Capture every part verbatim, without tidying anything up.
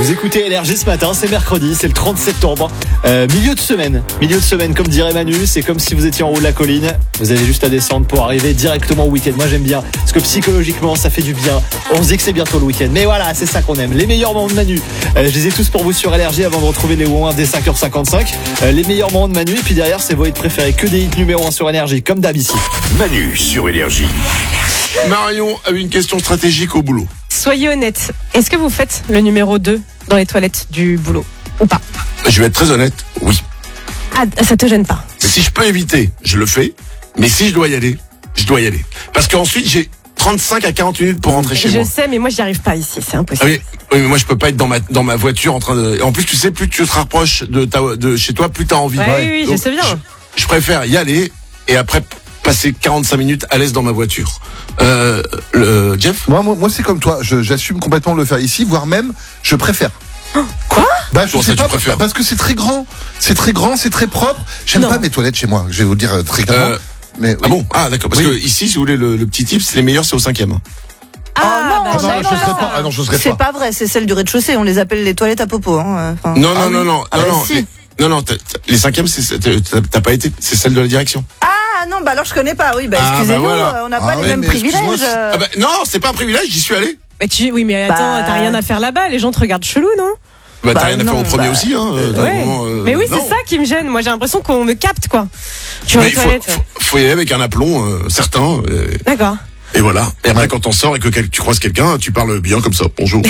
Vous écoutez L R G ce matin, c'est mercredi, c'est le trente septembre, euh, milieu de semaine. Milieu de semaine, comme dirait Manu, c'est comme si vous étiez en haut de la colline. Vous avez juste à descendre pour arriver directement au week-end. Moi j'aime bien, parce que psychologiquement ça fait du bien. On se dit que c'est bientôt le week-end. Mais voilà, c'est ça qu'on aime. Les meilleurs moments de Manu. Euh, je les ai tous pour vous sur L R G avant de retrouver les Ouin dès cinq heures cinquante-cinq. Euh, les meilleurs moments de Manu, et puis derrière c'est vos hits préférés. Que des hits numéro un sur L R G, comme d'hab ici. Manu sur L R G. Marion a une question stratégique au boulot. Soyez honnête, est-ce que vous faites le numéro deux dans les toilettes du boulot ou pas? Je vais être très honnête, oui. Ah, ça te gêne pas? Si je peux éviter, je le fais. Mais si je dois y aller, je dois y aller. Parce qu'ensuite, j'ai trente-cinq à quarante minutes pour rentrer chez je moi. Je sais, mais moi, j'y arrive pas ici, c'est impossible. Ah oui, oui, mais moi, je peux pas être dans ma, dans ma voiture en train de... Et en plus, tu sais, plus tu te rapproches de, ta, de chez toi, plus t'as envie. Ouais, oui, oui, Donc, je sais bien. Je, je préfère y aller et après passer quarante-cinq minutes à l'aise dans ma voiture. Euh, le, Jeff? Moi, moi, moi c'est comme toi. Je, j'assume complètement de le faire ici, voire même, je préfère. Quoi? Bah, je Bon, sais ça, pas, tu préfères. parce que c'est très grand. C'est très grand, c'est très propre. J'aime Non. pas mes toilettes chez moi. Je vais vous le dire euh, très clairement. Euh, mais, Ah bon? Ah, d'accord. Parce Oui. que ici, si vous voulez, le, le petit tip, c'est les meilleurs, c'est au cinquième. Ah, non, bah, Ah non, non, je non, serais non. pas. Ah non, je serais C'est pas. pas vrai, c'est celle du rez-de-chaussée. On les appelle les toilettes à popo. Hein. Enfin, Non, non, Ah non, oui. non, Ah non, bah non, si. les- non, non, t'as- t'as- les cinquièmes, c'est, t'as, t'as pas été, c'est celle de la direction. Ah non, bah alors je connais pas. Oui, bah Ah, excusez-nous, bah voilà. euh, on n'a Ah pas ouais, les mêmes mais excuse-moi, privilèges. c'est- euh. Ah bah, non, c'est pas un privilège, j'y suis allé. Mais tu, oui, mais attends, Bah. t'as rien à faire là-bas, les gens te regardent chelou, non? Bah, Bah, t'as rien à faire non, au premier bah, aussi, hein. euh, t'as un Ouais. moment, euh, Mais oui, non. c'est ça qui me gêne. Moi, j'ai l'impression qu'on me capte, quoi. Tu vas Mais aux il faut, toilettes. faut, faut y aller avec un aplomb euh, certain. euh, D'accord. et voilà. Et après, quand on sort et que quel- tu croises quelqu'un, tu parles bien comme ça. Bonjour.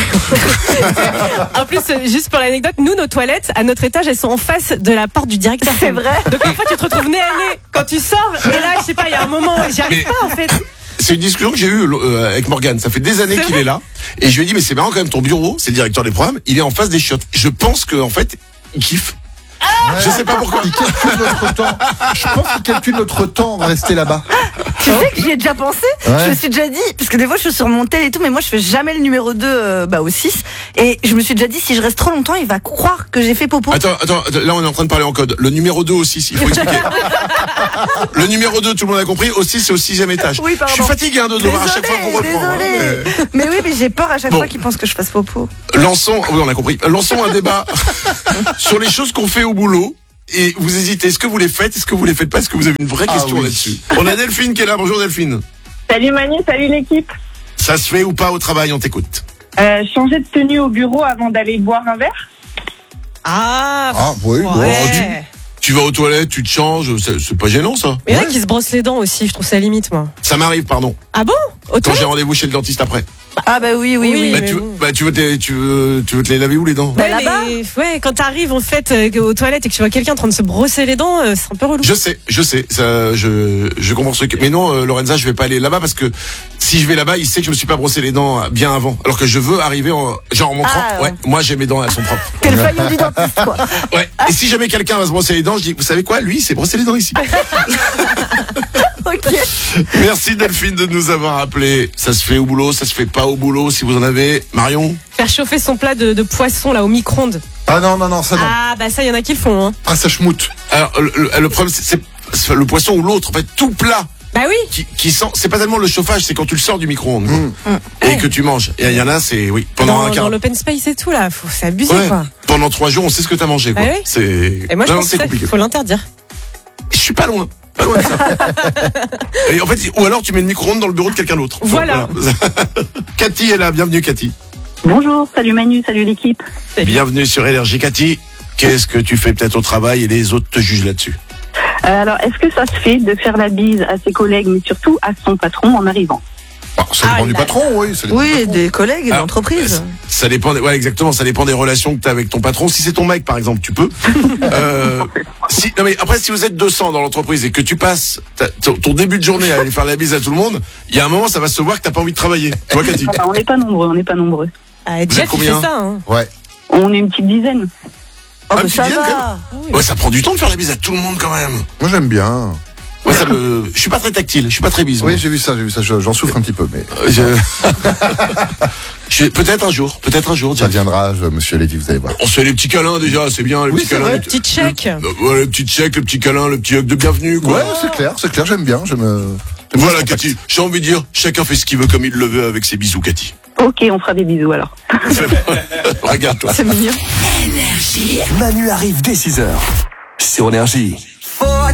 En plus, euh, juste pour l'anecdote, nous, nos toilettes, à notre étage, elles sont en face de la porte du directeur. C'est vrai. Donc, une fois, tu te retrouves nez à nez quand tu sors. Et là, je sais pas, il y a un moment, j'y arrive Mais- pas, en fait. C'est une discussion que j'ai eue euh, avec Morgane. Ça fait des années C'est qu'il vrai est là. Et je lui ai dit, mais c'est marrant quand même, ton bureau, c'est le directeur des programmes, il est en face des chiottes. Je pense qu'en fait, il kiffe. Je sais pas pourquoi. Il calcule notre temps. Je pense qu'il calcule notre temps à rester là-bas. Tu sais que j'y ai déjà pensé. Ouais. Je me suis déjà dit, parce que des fois je suis sur mon tel et tout, mais moi je fais jamais le numéro deux euh, bah, au six. Et je me suis déjà dit, si je reste trop longtemps, il va croire que j'ai fait popo. Attends, attends, attends, là on est en train de parler en code. Le numéro deux aussi, il faut expliquer. Le numéro deux, tout le monde a compris, aussi c'est au sixième étage. Oui, pardon. Je suis fatigué hein, de devoir à chaque fois qu'on Désolé, reprend. hein. désolé. Mais oui, mais j'ai peur à chaque Bon. fois qu'il pense que je fasse popo. Lançons, oui on a compris, lançons un débat sur les choses qu'on fait au boulot. Et vous hésitez, est-ce que vous les faites, est-ce que vous les faites pas, est-ce que vous avez une vraie Ah question oui. là-dessus? On a Delphine qui est là, bonjour Delphine. Salut Manu, salut l'équipe. Ça se fait ou pas au travail, on t'écoute. Euh, changer de tenue au bureau avant d'aller boire un verre. Ah, Ah, oui, bon, ouais. Tu vas aux toilettes, tu te changes, c'est, c'est pas gênant ça. Mais il y en a qui se brossent les dents aussi, je trouve ça limite, moi. Ça m'arrive, pardon, Ah bon? Au quand toilette? j'ai rendez-vous chez le dentiste après. Ah bah oui, oui, Oui. oui. Bah mais tu, bon. bah, tu, veux te, tu, veux, tu veux te les laver où les dents? Bah, Ouais, là-bas. mais, ouais, quand t'arrives en fait euh, aux toilettes et que tu vois quelqu'un en train de se brosser les dents, euh, c'est un peu relou. Je sais, je sais, ça, je, je comprends ce que. Mais non, euh, Lorenza, je vais pas aller là-bas parce que si je vais là-bas, il sait que je me suis pas brossé les dents bien avant. Alors que je veux arriver en, genre en montrant, Ah, ouais, ouais. moi j'ai mes dents, elles sont propres. T'es le faillot du dentiste, quoi. Ouais. Et si jamais quelqu'un va se brosser les dents, je dis, vous savez quoi, lui, il s'est brossé les dents ici. Ok. Merci Delphine de nous avoir appelé. Ça se fait au boulot, ça se fait pas au boulot. Si vous en avez, Marion. Faire chauffer son plat de, de poisson là au micro-ondes. Ah non, non, non, ça non. Ah bah ça, il y en a qui le font. Hein. Ah, ça schmoute. Alors le, le- le problème, c'est, c'est le poisson ou l'autre. En fait, tout plat Bah oui. qui, qui sent. C'est pas tellement le chauffage, c'est quand tu le sors du micro-ondes quoi. Mmh. et que tu manges. Et il y en a, c'est oui pendant Dans, un quart. dans l'open space et tout là, faut c'est abusé Ouais. quoi. Pendant trois jours, on sait ce que t'as mangé quoi. Ah oui. C'est. Et moi je non, pense c'est que compliqué. faut l'interdire. Je suis pas loin. Pas loin de ça. Et en fait, ou alors tu mets le micro-ondes dans le bureau de quelqu'un d'autre. Voilà. Voilà. Cathy est là, bienvenue Cathy. Bonjour, salut Manu, salut l'équipe. Bienvenue sur L R G Cathy. Qu'est-ce que tu fais peut-être au travail et les autres te jugent là-dessus? Euh, alors, est-ce que ça se fait de faire la bise à ses collègues, mais surtout à son patron en arrivant? Ah, ça dépend Ah du là patron, oui. Ça dépend du Oui, patron. des collègues et Alors, d'entreprises. Ça dépend, des- ouais, exactement. Ça dépend des relations que tu as avec ton patron. Si c'est ton mec, par exemple, tu peux. Euh, si, non mais après, si vous êtes deux cents dans l'entreprise et que tu passes ta- ton, ton début de journée à aller faire la bise à tout le monde, il y a un moment, ça va se voir que t'as pas envie de travailler. Tu vois, Cathy? Enfin, on n'est pas nombreux, on n'est pas nombreux. Ah, êtes Jeff il combien fait ça. Hein. Ouais. On est une petite dizaine. Oh, Ah, bah, tu ça viens, va. Ouais, ça prend du temps de faire la bise à tout le monde quand même. Moi, j'aime bien. Moi, ça me, je suis pas très tactile, je suis pas très bise. Oui, moi. j'ai vu ça, j'ai vu ça. je- J'en souffre un petit peu, mais Euh, je... je- peut-être un jour, peut-être un jour. ça Jeff. viendra, je- monsieur Lévy, vous allez voir. On se fait les petits câlins déjà, c'est bien, les Oui, petits c'est câlins. vrai. les petits- Petit check. le- ouais, les petits checks, le petit câlin, le petit hug de bienvenue, quoi. Ouais, c'est clair, c'est clair, j'aime bien. Je me. Voilà, Cathy. J'ai envie de dire, chacun fait ce qu'il veut comme il le veut avec ses bisous, Cathy. Ok, on fera des bisous alors. Regarde-toi. C'est mignon. Manu arrive dès six heures sur Énergie.